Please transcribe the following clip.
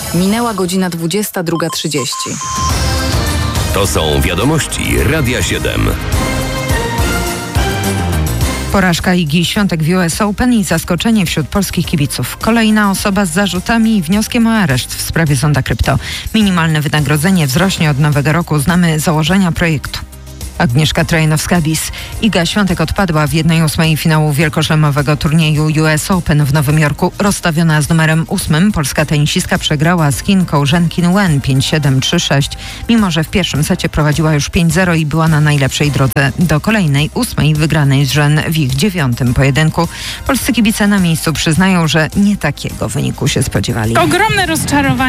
Minęła godzina 22:30. To są wiadomości Radia 7. Porażka Igi Świątek w US Open i zaskoczenie wśród polskich kibiców. Kolejna osoba z zarzutami i wnioskiem o areszt w sprawie Zonda Krypto. Minimalne wynagrodzenie wzrośnie od nowego roku. Znamy założenia projektu. Agnieszka Trojanowska-Bis. Iga Świątek odpadła w 1/8 finału wielkoszlemowego turnieju US Open w Nowym Jorku. Rozstawiona z numerem 8, polska tenisistka przegrała z Chinką Zheng Qinwen 5-7, 3-6, mimo że w pierwszym secie prowadziła już 5-0 i była na najlepszej drodze do kolejnej, 8 wygranej z Zheng w ich 9. pojedynku. Polscy kibice na miejscu przyznają, że nie takiego wyniku się spodziewali. Ogromne rozczarowanie.